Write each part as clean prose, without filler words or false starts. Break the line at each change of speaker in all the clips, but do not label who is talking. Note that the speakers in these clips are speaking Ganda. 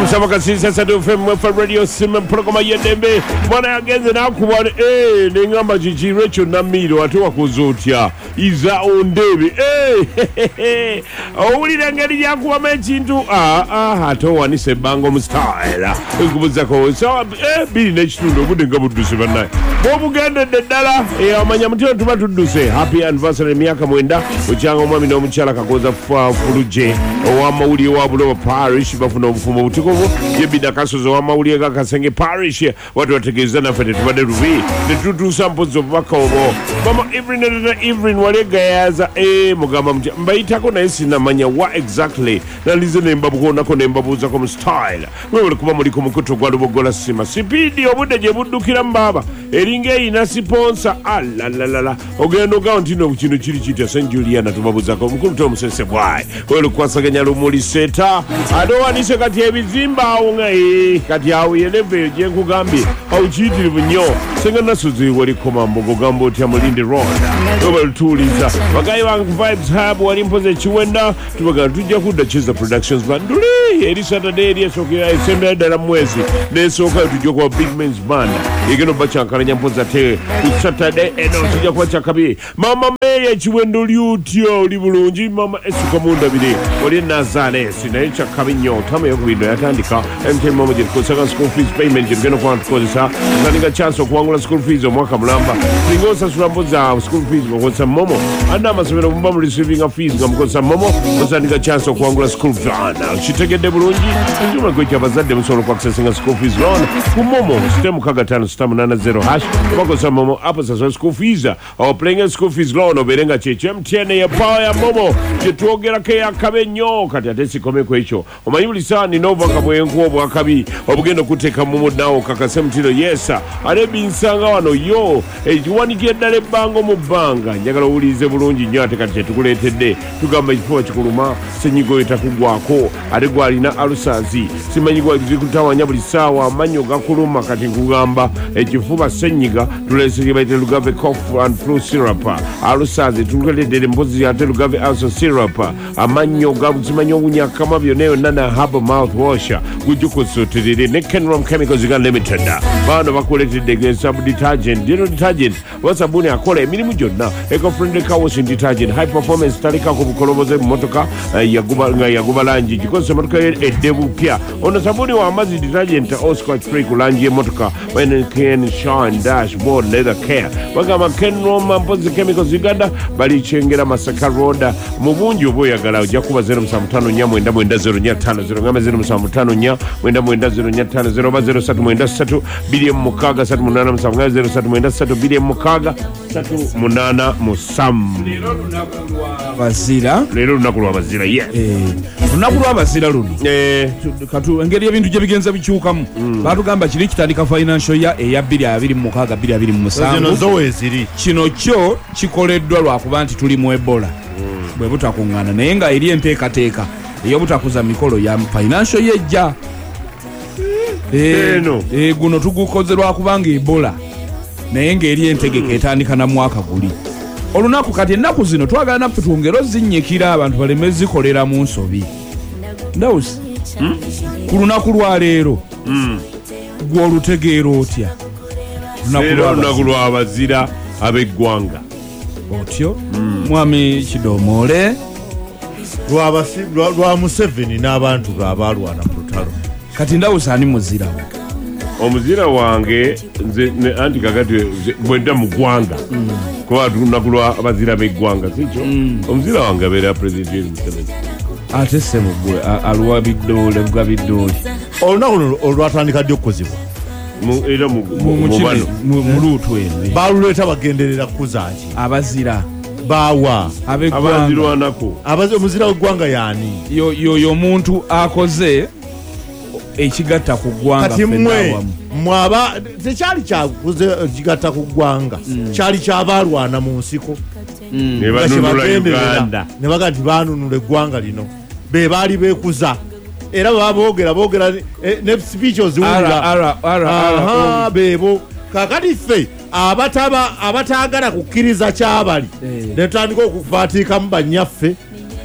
Namusaba kasisa sadu FM for radio sim programa yedembe bwana yagenze nakubana nengamba chichirwe cho namiro ate wakuzotya iza ondebe owulira ngeri yakuwama ekintu atowanise bango mu style ekubuzako sawa biri n'ekitundu obudde nga budduse bannaye bwobugendedde ddala amanya mutiro tuba tudduse happy anniversary emyaka 9 mukyanga omwami n'omukyala kakoza fuluje owamawulire wa buloba parish bafuna obufumo obutikovu yebida kasozi owamawulire ga Kasenge parish watu wategeeza naffe tetubadde lubi netutuusa mpozi obubaka obwo mama Evelyn walegayaza mugamba mutya mbayitako naye sinamanya wa exactly nalize nembabukonako nembabuuzako mu style mwewole kuba muliko mukutu gwa lubogola sima sipiidi obudde gye buddukira mu baaba eringa eyina siponsa alalala ogenda ogawo ntino kino kiri kitya St Juliana tubabuzako omukulu tomusese bwayi wewole kukwasaganya lumuli seta ate owanise kati ebizimba awo nga kati awo yeleve gyenkugambye awo kiyitirivu nnyo senga nasozi walikoma mbogo gamba otya mulindi road obalutuuliza bagayi bange vibes hub wali mpoza ekiwenda tubagana tujja kudda Cheza Productions banduli eri Saturday eri esooka esembera ddala mu mwezi nesookayo tujja kuba Big Men's Band egenda obba kyankalanya mpoza te ku Saturday eno tujja kuba kyakabi mama meya ekiwenda oli otya oli bulungi mama esuka mundabire oli Nazareth naye kyakabi nnyo tama yokubindwa yatandika MTN mama gyetukozesanga school fees payment gyetugenda okuba tukozesa tusaninga chance okuwangula school fees omwaka mulamba singa osasula mpoza school fees ngaokozesa momo andi amasomero muba mu receiving fees nga mukozesa momo osaninga chance okuwangula school van kitegedde bulungi ekyuma kwekyo abazadde musobola okwakusesinga school fees loan ku momo sitemu 55680 obakozesa momo apo sasula school fees playing school fees loan obeere nga kyekyo MTN ya power ya momo gyetwogerako eyakabe nnyo kati ate sikomeko ekyo omanyi buli saa nina obubaka bwenku obwakabi obugenda okuteeka momo naawe okakase mutiro yesa ate binsanga wano yo ekiwanikira ddala ebbanga mu bbanga njagala owulirize bulungi nnyo ate kati kyetukuleetedde tugamba ekifuba kikuluma senyiga oyo takugwako ate gwalina alusazi simanyi gwazikutawanya buli ssaawa amannyo gakuluma kati nkugamba ekifuba senyiga tuleesege baite lugave cough and flu syrup alusazi tukuleetedde mpozi ate lugave also syrup amannyo simanyi obunyakama byonna yonna na herbal mouthwash gujjukusoterere ne Kenrom Chemicals Uganda Limited bano bakuleetedde sub detergent dino detergent wa sabuni akola emirimu gyonna eco-friendly car washing detergent high performance talikako bukoloboze mu motoka yaguba langi gikozesa emotoka eddebu pya ono sabuni wa amazzi detergent all scratch free ku langi y'emotoka Ken shine dashboard leather care bagamba Kenrom mpozi Chemicals Uganda bali Kyengera Masaka Road mu bungi oba oyagala ojja kuba 07549050 ngamba 07549050 oba
03
leero lunaku lw'abazira
lunaku lw'abazira luno katu engeri ebintu gye bigenza bikyukamu batugamba kiri kitandika financial ya eya 2026-2027 kino kyo kikoleddwa lwakuba nti tuli mu Ebola bwe butakuŋŋaana naye nga eri enteekateeka ey'obutakuza mikolo ya financial yejja guno tugukoze lwakubanga Ebola naye ng'eri entegeka etandika na mwaka guli olunaku kati ennaku zino twagala naffe twongere ozinnyikira abantu baleme zikolera mu nsobi ndawusi ku lunaku lwa leero gw'olutegeera otya
lunaku lw'abazira ab'eggwanga
otyo mwami Kidomole
lwa Museveni n'abantu be abalwana mu lutalo
kati ndawusi ani muzirawo
omuzira wange nze anti kakati bwedda mu ggwanga kuba lunaku lw'abazira b'eggwanga sikyo omuzira wange abeera President Museveni
ate sebugwe aluwa biddoole buga biddoole
olunaku luno olwatandika ddi okukozibwa
era mu
luutu eno
baluleeta bagenderera kuzaki
abazira
bawa
abazirwanako
omuzira w'eggwanga yaani
yoyo omuntu akoze ekigatta ku ggwanga
kati mmwe mwaba tekyali kyakuze ekigatta ku ggwanga kyali kyabalwana mu nsiko
ne banunula Uganda
ne baga nti banunula eggwanga lino be baali beekuza era boogera ne speech oziwulira beebo kakati ffe abataagala kukkiriza kyabali ne tutandika okuvaatiikamu bannyaffe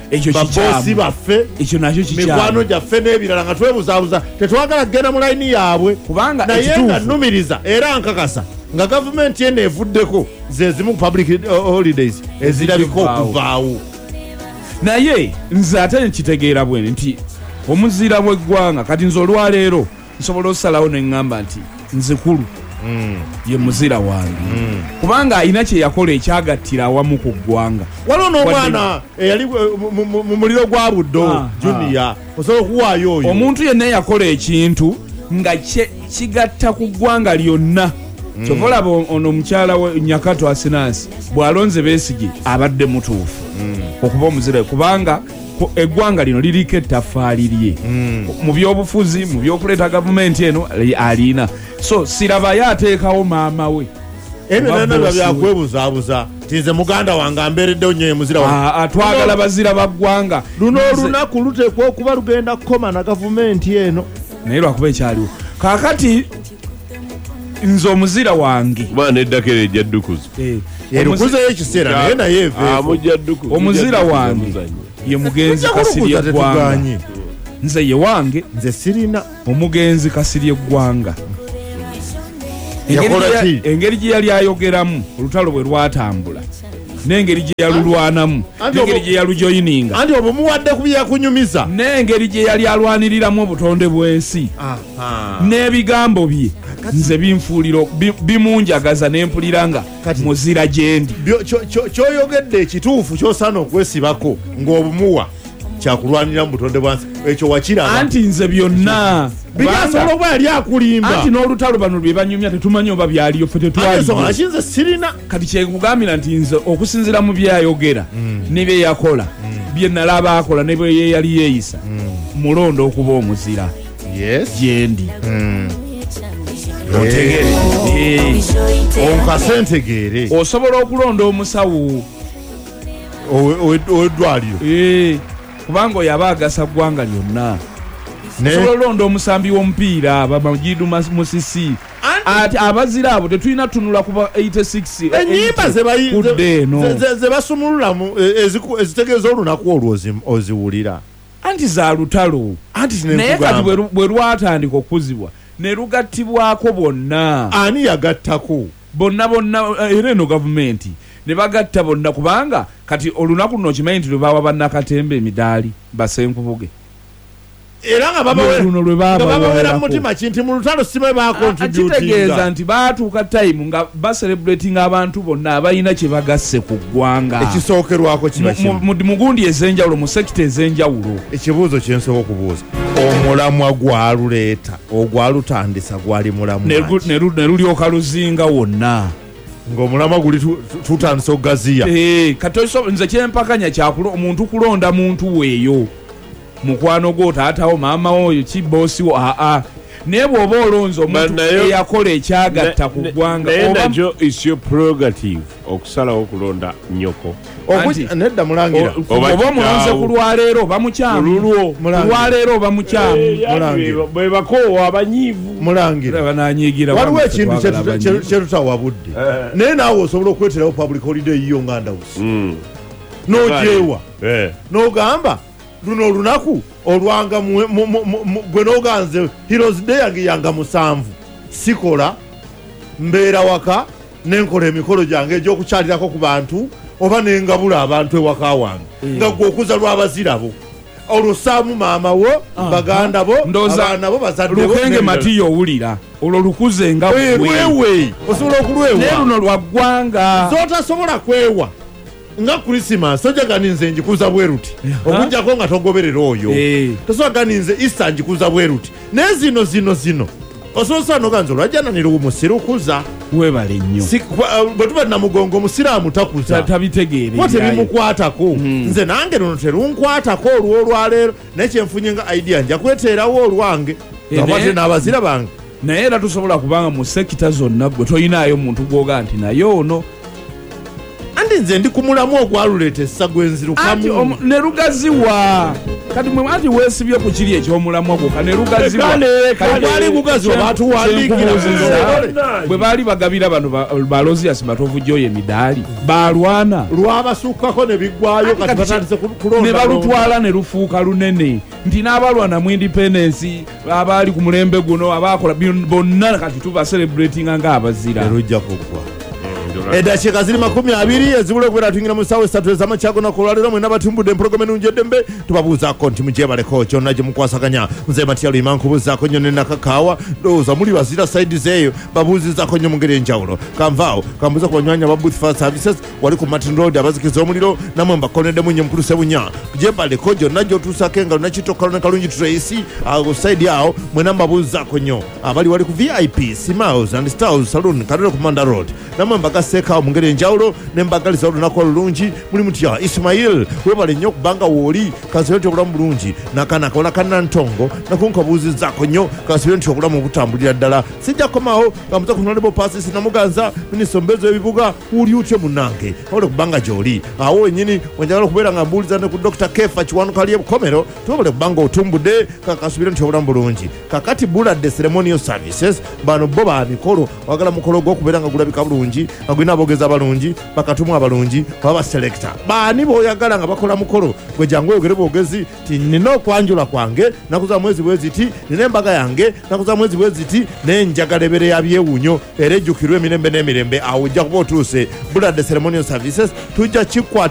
ekyo
babosi baffe
ekyo nakyo
mikwano gyaffe n'ebirala nga twebuzaabuza tetwagala kugenda mu layini yaabwe
kubanga
naye nga nnumiriza era nkakasa nga gavumenti eno evuddeko zezimu public holidays ezirabika okuvaawo
naye nze ate nkitegeera bwene nti omuzira bw'eggwanga kati nze olwaleero nsobola osalawo neŋŋamba nti nzikulu ye muzira wange kubanga alina kye yakola ekyagattira awamu ku ggwanga
waliwo n'omwana eyali mu muliro gwa buddo junior osobola okuwaayo oyo
omuntu yenna yakola ekintu nga kigatta ku ggwanga lyonna kyova olaba ono omukyala we Nyakato Asinansi bw'alonze Besigye abadde mutuufu okuba omuzira kubanga eggwanga lino liriko ettaffaali lye mu byobufuzi mu byokuleeta gavumenti eno alina so sirabayo ateekawo maama we
ebyo nana byakwebuzaabuza tinze muganda wange ambeereddewo nnyo emuzira
twagala bazira baggwanga
luno olunaku luteekwa okuba lugenda kukoma na gavumenti eno
naye lwakuba ekyaliwo kaakati nze omuzira wange
bwana eddakera ejja ddukuzo
erukuzeyo ekiseera naye naye
omuzira wange ye mugenzi kasirye eggwanga nze ye wange
nze sirina
omugenzi kasirye eggwanga engeri gye yali ayogeramu olutalo bwe lwatambula n'engeri gye yalulwanamu n'engeri gye yalujoyininga
anti obwo muwadde ku byakunyumiza
n'engeri gye yali alwaniriramu obutonde bw'ensi n'ebigambo bye nze binfuulira bimunjagaza n'empulira nga muzira gyendi
kyoyogedde ekituufu kyosaana okwesibako ng'obumuwa kyakulwanira mu butonde bwansi ekyo wakiraba
anti nze byonna
byasobola oba yali akulimba
anti n'olutalo bano lwe banyumya tetumanyi oba byaliyo ffe
tetwalikinze sirina
kati kyekugambira nti nze okusinzira mu byayogera ne bye yakola bye nalaba akola ne bwe yeyali yeeyisa mulondo okuba omuzira gyendi otegere
onkasentegeere
osobola okulonda omusawo
ow'eddwaliro
kubanga oyo aba agasa ggwanga lyonna osobola olonda omusambi w'omupiira bamajidu musisi ati abazira abo tetulina tunula kuba 86
enyimba ze basumululamu ezitegeeza olunaku olwo oziwulira
anti za lutalo naye kati bwe lwatandika okuzibwa ne lugattibwako bonna
ani yagattako
bonna era eno gavumenti ne bagatta bonna kubanga kati olunaku luno kimanyi nti lwe bawa bannakatemba emidaali basenkubuge
era nga babawera mu mutima kinti mu lutalo sibe
bakontributinga nti baatuuka time nga baserebulatinga abantu bonna abalina kye bagasse ku ggwanga
ekisookerwako
mugundi ez'enjawulo mu sekita ez'enjawulo
ekibuuzo kye nsobola okubuuza omulamwa gwaluleeta ogwalutandisa gwali mulamwa
ne lulyoka luzinga wonna
ng'omulamwa guli tutandisa okugaziya
kati nze kyempakanya kyakula omuntu kulonda muntu weeyo mukwano gwo taatawo maama oyo kiboosi wo naye bw'oba olonze omuntu eyakola ekyagatta ku ggwanga
naye nakyo is your prerogative okusalawo okulonda nnyoko
nedda mulangira
oba omulonze ku lwaleero oba mukyamu lwaleero oba mukyamu
bwe bakoowa abanyiivu
mulangira
bananyiigira
waliwo ekintu kyetutawabudde naye naawe osobola okweterawo public holiday yiyo ngandawusi n'ogyewa n'ogamba luno olunaku olwanga gwe n'oganze heroes day yange yanga 7 sikola mbeera waka nenkola emikolo gyange egy'okukyalirako ku bantu oba nengabula abantu ewaka wange nga gwe okuza lw'abazirabo olwo saamu maama wo baganda bo abaana bo bazadde
lukenge matiyo owulira olwo lukuze nga
wewe osobola okulwewa
naye luno lwa ggwanga
z'otasobola kwewa nga Christmas ojaganinze njikuza bweruti okujjako nga togoberera oyo tosoganinze Easter njikuza bweruti naye zino osobola noganza olwajjananira musirukuza
webale nnyo
bwe tuba namugongo omusiraamu takuza
tabitegeere
tebimukwatako nze nange luno terunkwatako olwolwaleero naye kyenfunye nga idea nja kweteerawo olwange ngabate n'abazira bange
naye era tusobola kubanga mu sekita zonna gwe toyinaayo muntu gwoga nti naye ono
andi nze ndi kumulamu ogwaluleeta essago enzirukamu
ne lugaziwa kati mwe mwati weesibye ku kiri ekyomulamwa gwokka ne lugazibwa
gwali gugazi batuwandikira
bwe baali bagabira bano balosias matovu gyoyo emidaali balwana
lwabasukkako ne biggwayo kati batandise kulonda
ne balutwala ne lufuuka lunene nti n'abalwana mu independence abaali ku mulembe guno abaakola bonna kati tuba celebratinga ng'abazira
erujja kuggwa eddakiika ziri 20 ezibula okubeera tuyingira mu ssaawa 3 ez'amakyago nakolwaliro mwena batumbudde empologoma ennungi eddembe tubabuuzaako nti mujebaleko kyonna gye mukwasaganya nze matya luyima nkubuuzaako nnyo ne nakakaawa ndowooza muli bazira saidi zeeyo babuuzizaako nnyo mu ngeri enjawulo kanvaawo kambuuza ku banywanya ba booth fire services wali ku martin road abazikiza omuliro namwe mbakoneddemu nnyo mukulu sebunya tujebaleko gyonna gy'otuusako engalo nakitokalo ne kalungi tracy awo saidi awo mwena mbabuuzaako nnyo abali wali ku vip smiles and stars saloon kalero ku manda road namwe mbagaseekaawo mu ngeri enjawulo ne mbagaliza olunaku olulungi muli mutya ismail webale nnyo okubanga wooli kansibire nti obulamu bulungi nakanakawola kannantongo nakunkabuuzizaako nnyo kansibire nti obulamu butambulira ddala sijja komawo nga muza ku honorable pasisi namuganza minisita ombeezi w'ebibuga wuli utye munnange awole kubanga gy'oli awo wennyini wenjagala okubeera nga mbuuliza ne ku dr kefa kiwanuka ly'ebukomero tubabale kubanga otumbudde kakasubire nti obulamu bulungi kakati buladde ceremonial services bano bo ba mikolo wagala mukolo gw'okubeera nga gulabika bulungi nga gulina aboogezi abalungi bakatumwa abalungi baba baselekita baani b'oyagala nga bakola mukolo gwe jangu oyogere boogezi ti nina okwanjula kwange nakuza mwezi bwe ziti nina embaga yange nakuza mwezi bwe ziti nenjagala ebere ya byewunyo era ejjukirwa emirembe n'emirembe awo ojja kuba otuuse buladde ceremonial services tujja kikwata